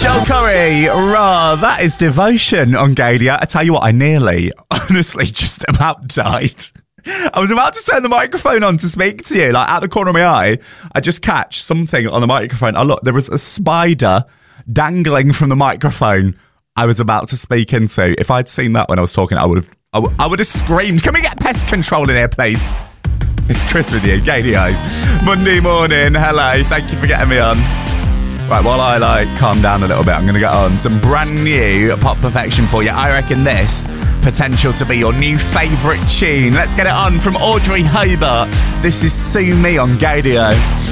Joel Corey, raw, that is devotion on Gadia. I tell you what, I nearly, honestly, just about died. I was about to turn the microphone on to speak to you, like out the corner of my eye. I just catch something on the microphone. Oh, look, there was a spider dangling from the microphone I was about to speak into. If I'd seen that when I was talking, I would have screamed, can we get pest control in here, please? It's Chris with you, Gadio. Monday morning, hello, thank you for getting me on. Right, while I calm down a little bit, I'm going to get on some brand new pop perfection for you. I reckon this potential to be your new favourite tune. Let's get it on from Audrey Hobart. This is Sue Me on Gadio.